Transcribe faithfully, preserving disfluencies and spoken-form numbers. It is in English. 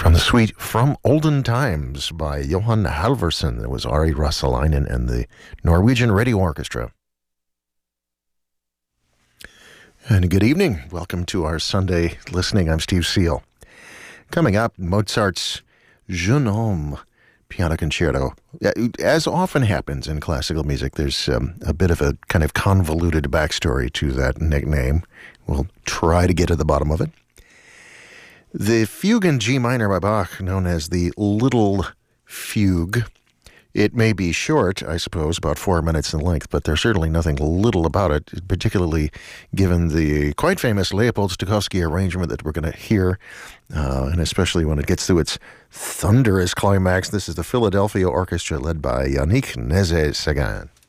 From the suite From Olden Times by Johan Halvorsen. That was Ari Russalainen and the Norwegian Radio Orchestra. And good evening. Welcome to our Sunday listening. I'm Steve Seal. Coming up, Mozart's Jeune Homme Piano Concerto. As often happens in classical music, there's um, a bit of a kind of convoluted backstory to that nickname. We'll try to get to the bottom of it. The Fugue in G minor by Bach, known as the Little Fugue. It may be short, I suppose, about four minutes in length, but there's certainly nothing little about it, particularly given the quite famous Leopold Stokowski arrangement that we're going to hear, uh, and especially when it gets to its thunderous climax. This is the Philadelphia Orchestra led by Yannick Nézet-Séguin.